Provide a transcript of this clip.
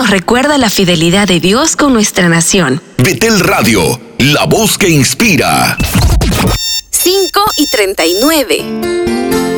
nos recuerda la fidelidad de Dios con nuestra nación. Betel Radio, la voz que inspira. 5:39.